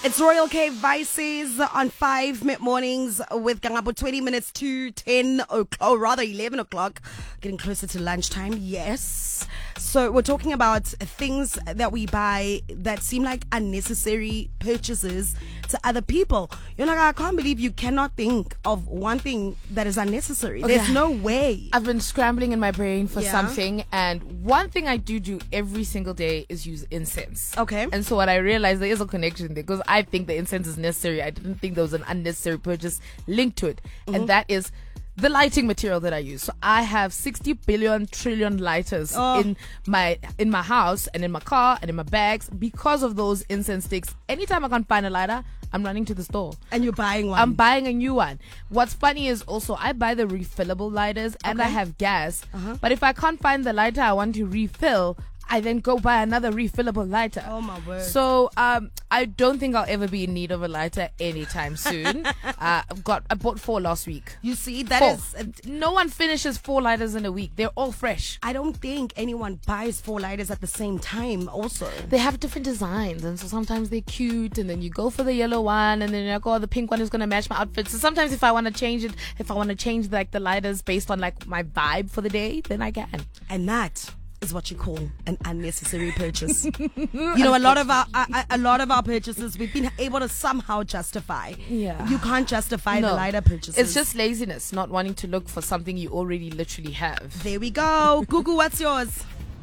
It's Royal K Vices on 5 mid mornings with Gangabo 20 minutes to 10 o'clock, or rather 11 o'clock, getting closer to lunchtime. Yes. So we're talking about things that we buy that seem like unnecessary purchases to other people. You're like, I can't believe you cannot think of one thing that is unnecessary. Okay. There's no way. I've been scrambling in my brain for something, and one thing I do every single day is use incense. Okay. And so what I realized, there is a connection there, because I think the incense is necessary. I didn't think there was an unnecessary purchase linked to it. And that is the lighting material that I use. So I have 60 billion trillion lighters in my house and in my car and in my bags because of those incense sticks. Anytime I can't find a lighter, I'm running to the store. And you're buying one. I'm buying a new one. What's funny is also I buy the refillable lighters and I have gas. But if I can't find the lighter I want to refill, I then go buy another refillable lighter. Oh my word. So I don't think I'll ever be in need of a lighter anytime soon. I bought 4 last week. You see, that 4. is... No one finishes 4 lighters in a week. They're all fresh. I don't think anyone buys 4 lighters at the same time also. They have different designs, and so sometimes they're cute, and then you go for the yellow one, and then you're like, oh, the pink one is going to match my outfit. So sometimes if I want to change it, if I want to change like the lighters based on like my vibe for the day, then I can. And that is what you call an unnecessary purchase. You know, a lot of our purchases we've been able to somehow justify. Yeah. You can't justify the lighter purchases. It's just laziness, not wanting to look for something you already literally have. There we go. Gugu, what's yours?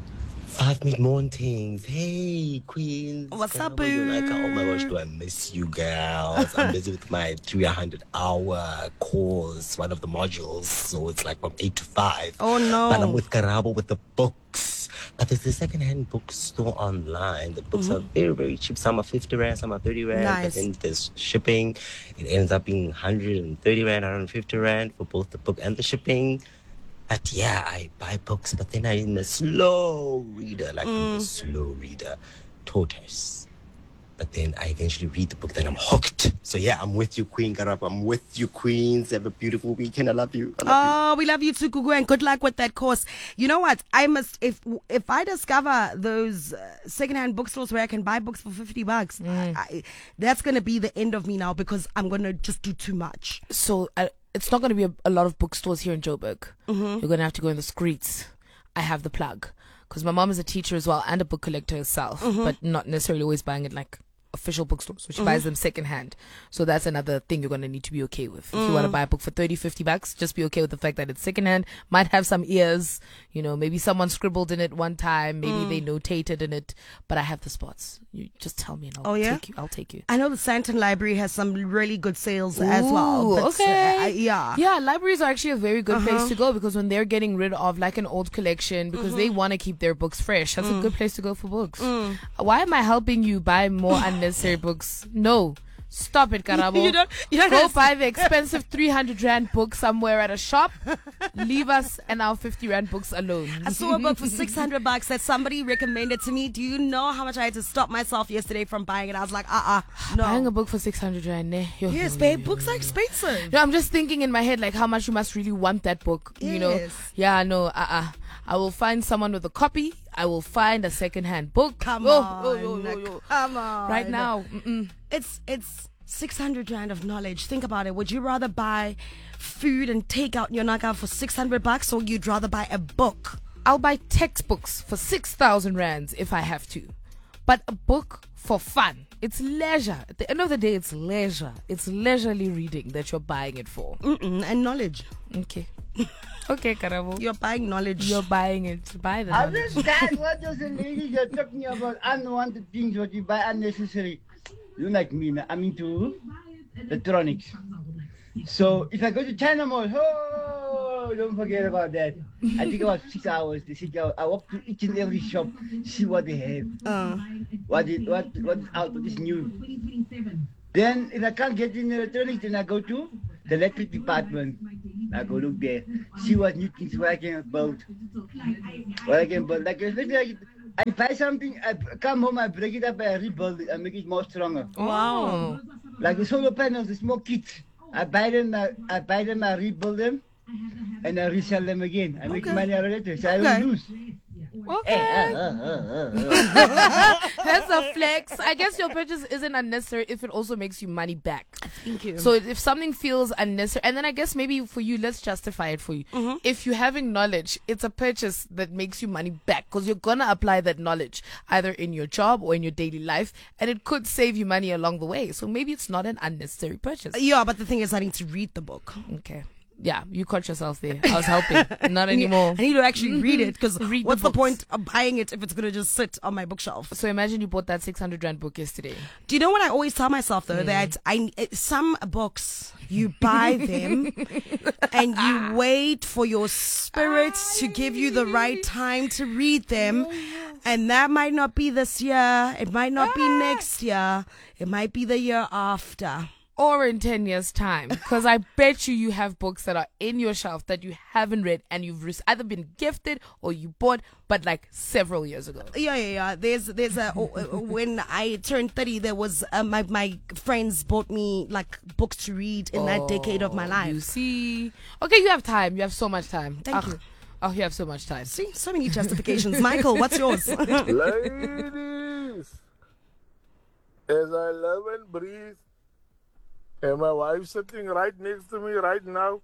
5 mid-mornings. Hey, queens. What's up, Girl, you're like, boo? oh my gosh, do I miss you, girls? I'm busy with my 300-hour course, one of the modules. So it's like from 8 to 5. Oh, no. But I'm with Karabo with the books. But there's a second-hand bookstore online. The books are very, very cheap. Some are 50 rand, some are 30 rand. Nice. But then there's shipping. It ends up being 130 rand, 150 rand for both the book and the shipping. But yeah, I buy books, but then I'm a slow reader, like I'm a slow reader, tortoise. But then I eventually read the book, then I'm hooked. So yeah, I'm with you, Queen Karap. I'm with you, Queens. Have a beautiful weekend. I love you. I love Oh, we love you too, Gugu, and good luck with that course. You know what? I must, if I discover those secondhand bookstores where I can buy books for $50, that's going to be the end of me now, because I'm going to just do too much. So it's not going to be a lot of bookstores here in Joburg. You're going to have to go in the streets. I have the plug. Because my mom is a teacher as well and a book collector herself, but not necessarily always buying it like official bookstores. So she buys them secondhand. So that's another thing you're going to need to be okay with. If you want to buy a book for $30-$50, just be okay with the fact that it's secondhand. Might have some ears, you know, maybe someone scribbled in it one time, maybe they notated in it, but I have the spots. You just tell me and I'll take you. I know the Santon Library has some really good sales as well. But, Okay. yeah. Libraries are actually a very good place to go, because when they're getting rid of like an old collection, because they want to keep their books fresh, that's a good place to go for books. Why am I helping you buy more unnecessary books? No. Stop it, Karabo. You don't Go buy the expensive 300 rand book somewhere at a shop. Leave us and our 50 rand books alone. I saw a book for $600 that somebody recommended to me. Do you know how much I had to stop myself yesterday from buying it? I was like, no. Buying a book for 600 rand, ne? Yes, babe, books are expensive. No, I'm just thinking in my head, like, how much you must really want that book, you know? Yes. Yeah, no, I will find someone with a copy. I will find a second-hand book. Come on. Come on. Right now. It's 600 rand of knowledge. Think about it. Would you rather buy food and take out your knockout for $600, or you'd rather buy a book? I'll buy textbooks for 6,000 rands if I have to. But a book for fun. It's leisure. At the end of the day, it's leisure. It's leisurely reading that you're buying it for. And knowledge. Okay. Okay, Karabo. You're buying knowledge. You're buying it. Buy the I knowledge. understand what does the lady you're talking about unwanted things what you buy unnecessary. You like me, I'm into electronics. So if I go to China Mall, don't forget about that. I take about 6 hours. I walk to each and every shop, see what they have. What is out, what is new. Then if I can't get in electronics, then I go to the electric department. I go look there, see what new things what I can build. Like especially like, I buy something, I come home, I break it up, I rebuild it, I make it more stronger. Wow. Like the solar panels, the small kits. I buy them, I rebuild them, and I resell them again. I make money out of it, so I don't lose. Okay. That's a flex. I guess your purchase isn't unnecessary if it also makes you money back. Thank you. So if something feels unnecessary, and then I guess maybe for you, let's justify it for you. If you're having knowledge, it's a purchase that makes you money back because you're going to apply that knowledge either in your job or in your daily life, and it could save you money along the way. So maybe it's not an unnecessary purchase. Yeah, but the thing is, I need to read the book. Okay. Yeah, you caught yourself there. I was helping. Not anymore. I need to actually read it because Read the what's the books. point of buying it if it's going to just sit on my bookshelf? So imagine you bought that 600 Rand book yesterday. Do you know what I always tell myself though? That some books you buy them and you wait for your spirit to give you the right time to read them, and that might not be this year. It might not be next year. It might be the year after. Or in 10 years' time. Because I bet you have books that are in your shelf that you haven't read and you've either been gifted or you bought, but like several years ago. Yeah. There's a when I turned 30, there was my friends bought me like books to read in that decade of my You life. see. Okay, you have time. You have so much time. Thank you. Oh, you have so much time. See, so many justifications. Michael, what's yours? Ladies, as I live and breathe, and my wife sitting right next to me right now.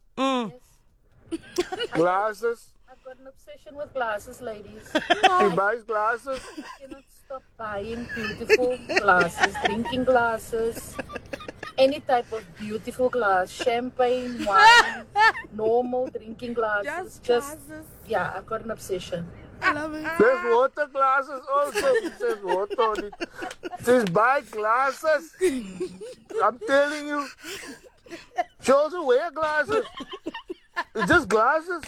Glasses. I've got an obsession with glasses, ladies. She buys glasses. I cannot stop buying beautiful glasses, drinking glasses, any type of beautiful glass, champagne, wine, normal drinking glasses. Yeah, I've got an obsession. There's water glasses also. It says water on it. It says buy glasses. I'm telling you. She also wear glasses. It's just glasses.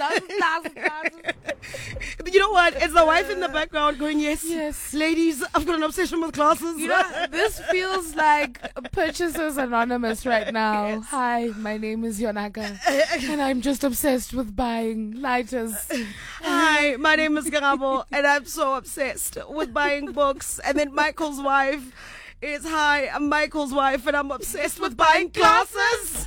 You know what? It's the wife in the background going, yes, Yes. ladies, I've got an obsession with glasses. You know, this feels like Purchasers Anonymous right now. Yes. Hi, my name is Yonaka, and I'm just obsessed with buying lighters. Hi, my name is Garabo, and I'm so obsessed with buying books. And then Michael's wife is, hi, I'm Michael's wife, and I'm obsessed with buying glasses.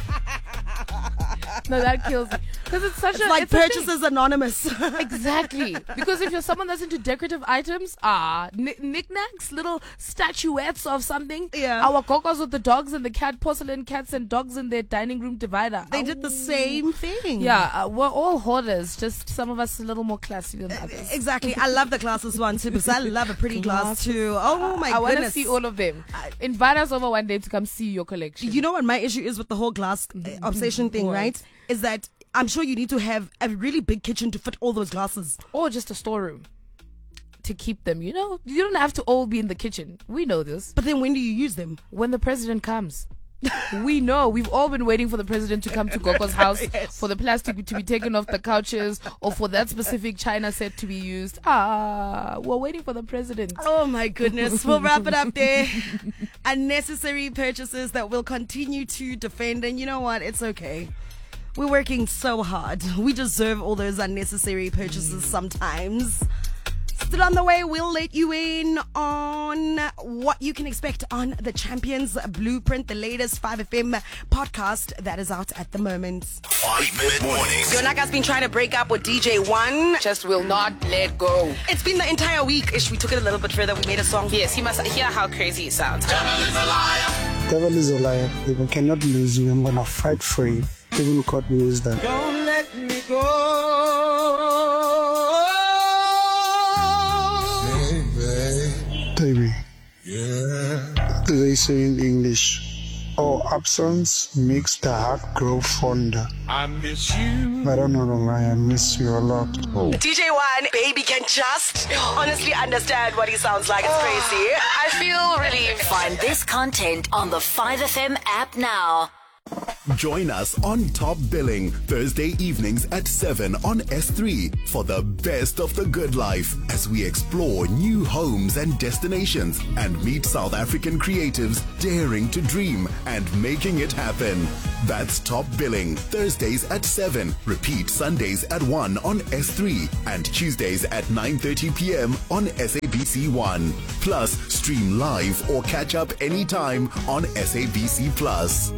No, that kills me. Because it's such It's a... like it's such a- Purchasers Anonymous. Exactly. Because if you're someone that's into decorative items, knickknacks, little statuettes of something. Yeah. Our cocos with the dogs and the porcelain cats and dogs in their dining room divider. They did the same thing. Yeah, we're all hoarders. Just some of us a little more classy than others. Exactly. I love the glasses one too because I love a pretty glass too. Oh my I want to goodness. see all of them. Invite us over one day to come see your collection. You know what my issue is with the whole glass obsession thing, What? right? Is that I'm sure you need to have a really big kitchen to fit all those glasses. Or just a storeroom to keep them. You know, you don't have to all be in the kitchen. We know this. But then when do you use them? When the president comes. We know. We've all been waiting for the president to come to Gogo's house, for the plastic to be taken off the couches, or for that specific China set to be used. We're waiting for the president. Oh my goodness. We'll wrap it up there. Unnecessary purchases that we'll continue to defend. And you know what? It's okay. We're working so hard. We deserve all those unnecessary purchases sometimes. Still on the way, we'll let you in on what you can expect on the Champions Blueprint, the latest 5FM podcast that is out at the moment. 5 mid-mornings. Yonaka's been trying to break up with DJ One. Just will not let go. It's been the entire week. Ish, we took it a little bit further. We made a song. Yes, he must hear how crazy it sounds. Devil is a liar. You cannot lose you. I'm gonna fight for you. Even God knows that. Don't let me go. Baby. Yeah. They say in English, oh, absence makes the heart grow fonder. I miss you. I don't know why I miss you a lot. DJ One, baby, can just honestly understand what he sounds like. It's crazy. I feel relieved. Find this content on the 5FM app now. Join us on Top Billing Thursday evenings at 7 on S3 for the best of the good life as we explore new homes and destinations and meet South African creatives daring to dream and making it happen. That's Top Billing Thursdays at 7. Repeat Sundays at 1 on S3 and Tuesdays at 9:30 p.m. on SABC1. Plus, stream live or catch up anytime on SABC Plus.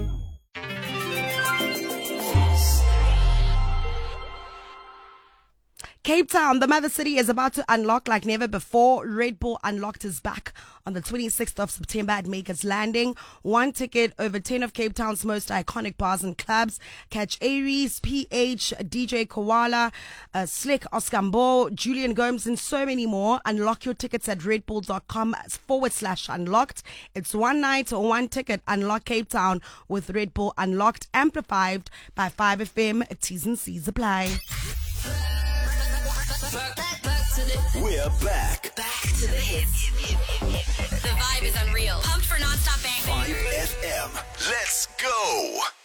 Cape Town, the mother city, is about to unlock like never before. Red Bull Unlocked is back on the 26th of September at Makers Landing. One ticket, over 10 of Cape Town's most iconic bars and clubs. Catch Aries, PH, DJ Koala, Slick, Oscar Mbo, Julian Gomes, and so many more. Unlock your tickets at redbull.com/unlocked. It's one night or one ticket. Unlock Cape Town with Red Bull Unlocked, amplified by 5FM. T's and C's apply. We're back. Back to the hits. The vibe is unreal. Pumped for non-stop bang. 5FM. Let's go.